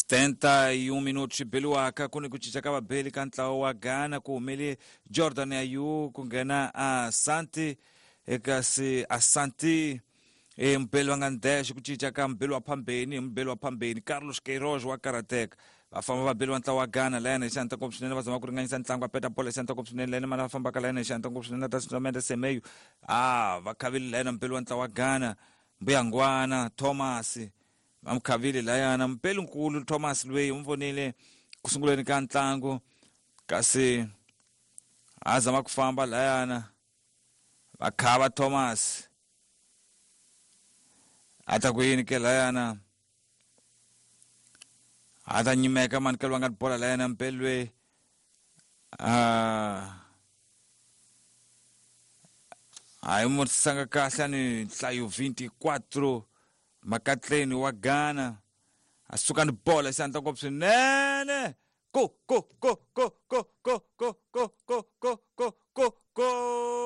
71 minutos beluaka kuni kuchicha ka babeli ka ntlawa wa Ghana ku humele Jordan Ayew ku nghena Asante kasi Asante mbelo nga 10 kuchicha ka mbelo wa phambeni Carlos Queiroz wa Karateka vafamba vabeli wa ntlawa wa Ghana lena hi xanta ngopfu swinene va zama ku ringanyisa ntlangu wa peta bolo hi xanta ngopfu swinene lena mana va fambaka lena hi xanta ngopfu swinene ta Sinamende Semeyo va khavile lena mbelo wa ntlawa wa Ghana Mbuyangwana Thomas amkhavile layana mpela nkulu Thomas Lweyi umvonile kusunguleni ka ntlangu kasi azama ku famba layana vakhava Thomas ata ku yini ke layana ata nyimeka mani kelwa nga bola layana mpelwe ay motsanga kahle ni hlayo 24 makatleni wa Ghana asuka ni bola xanta ngopfu swinene go